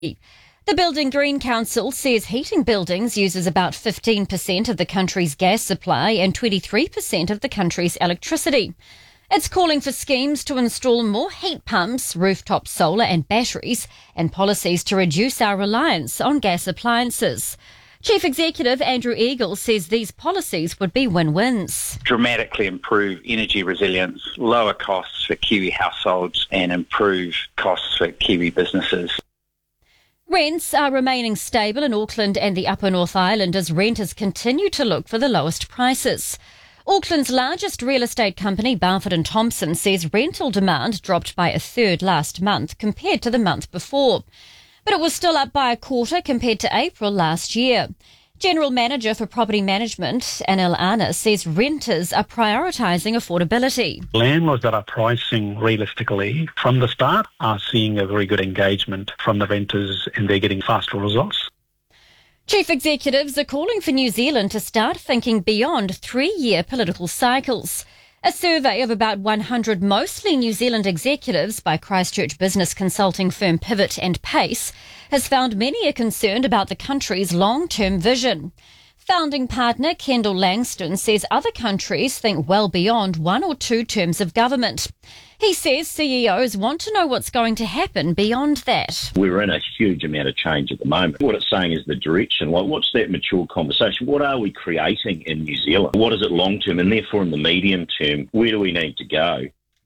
The Building Green Council says heating buildings uses about 15% of the country's gas supply and 23% of the country's electricity. It's calling for schemes to install more heat pumps, rooftop solar and batteries, and policies to reduce our reliance on gas appliances. Chief Executive Andrew Eagle says these policies would be win-wins. Dramatically improve energy resilience, lower costs for Kiwi households and improve costs for Kiwi businesses. Rents are remaining stable in Auckland and the Upper North Island as renters continue to look for the lowest prices. Auckland's largest real estate company, Barfoot & Thompson, says rental demand dropped by a third last month compared to the month before. But it was still up by a quarter compared to April last year. General Manager for Property Management, Anil Anna, says renters are prioritising affordability. Landlords that are pricing realistically from the start are seeing a very good engagement from the renters and they're getting faster results. Chief executives are calling for New Zealand to start thinking beyond 3-year political cycles. A survey of about 100 mostly New Zealand executives by Christchurch business consulting firm Pivot and Pace has found many are concerned about the country's long-term vision. Founding partner Kendall Langston says other countries think well beyond 1 or 2 terms of government. He says CEOs want to know what's going to happen beyond that. We're in a huge amount of change at the moment. What it's saying is the direction. What's that mature conversation? What are we creating in New Zealand? What is it long term? And therefore in the medium term, where do we need to go?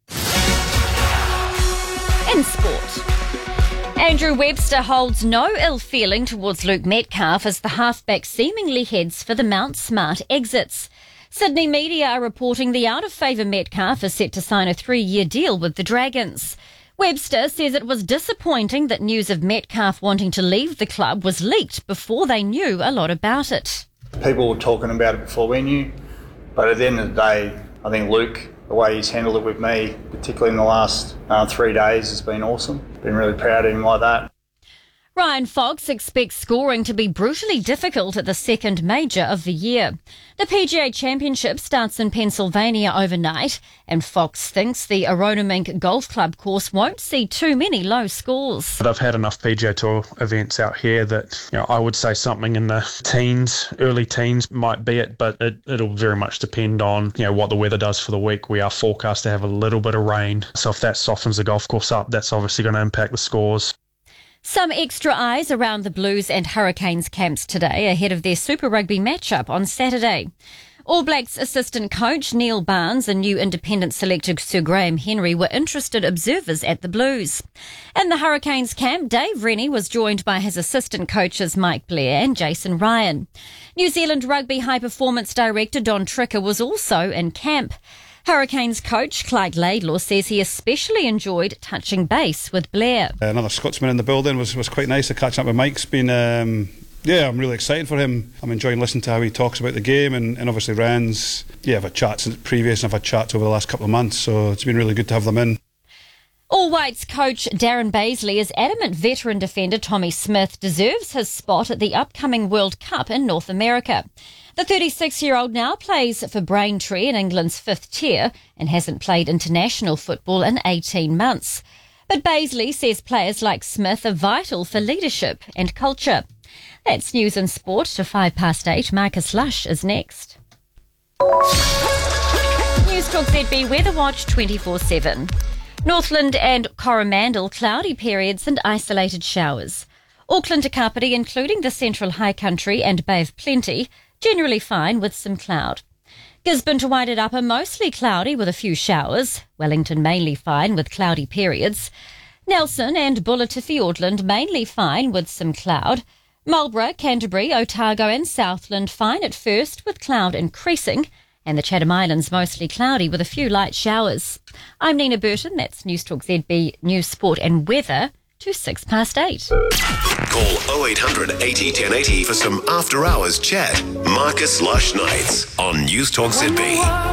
In sport. Andrew Webster holds no ill feeling towards Luke Metcalf as the halfback seemingly heads for the Mount Smart exits. Sydney media are reporting the out-of-favour Metcalf is set to sign a 3-year deal with the Dragons. Webster says it was disappointing that news of Metcalf wanting to leave the club was leaked before they knew a lot about it. People were talking about it before we knew, but at the end of the day, I think Luke, the way he's handled it with me, particularly in the last 3 days, has been awesome. Been really proud of him like that. Ryan Fox expects scoring to be brutally difficult at the second major of the year. The PGA Championship starts in Pennsylvania overnight, and Fox thinks the Aronimink Golf Club course won't see too many low scores. But I've had enough PGA Tour events out here that I would say something in the teens, early teens might be it, but it'll very much depend on what the weather does for the week. We are forecast to have a little bit of rain, so if that softens the golf course up, that's obviously going to impact the scores. Some extra eyes around the Blues and Hurricanes camps today ahead of their Super Rugby matchup on Saturday. All Blacks assistant coach Neil Barnes and new independent selector Sir Graham Henry were interested observers at the Blues. In the Hurricanes camp, Dave Rennie was joined by his assistant coaches Mike Blair and Jason Ryan. New Zealand Rugby High Performance Director Don Tricker was also in camp. Hurricanes coach Clyde Laidlaw says he especially enjoyed touching base with Blair. Another Scotsman in the building was quite nice to catch up with. Mike's been, I'm really excited for him. I'm enjoying listening to how he talks about the game, and obviously Rand's, I've had chats since previous and I've had chats over the last couple of months, so it's been really good to have them in. All Whites coach Darren Baisley is adamant veteran defender Tommy Smith deserves his spot at the upcoming World Cup in North America. The 36-year-old now plays for Braintree in England's 5th tier and hasn't played international football in 18 months. But Baisley says players like Smith are vital for leadership and culture. That's news and sport to 8:05. Marcus Lush is next. News Talk ZB Weather Watch 24/7. Northland and Coromandel, cloudy periods and isolated showers. Auckland to Kapiti, including the Central High Country and Bay of Plenty, generally fine with some cloud. Gisborne to Wairarapa, mostly cloudy with a few showers. Wellington mainly fine with cloudy periods. Nelson and Bulla to Fiordland mainly fine with some cloud. Marlborough, Canterbury, Otago and Southland fine at first with cloud increasing. And the Chatham Islands mostly cloudy with a few light showers. I'm Nina Burton. That's News Talk ZB News, Sport and Weather to 8:06. Call 0800 80 1080 for some after-hours chat. Marcus Lush Nights on News Talk ZB.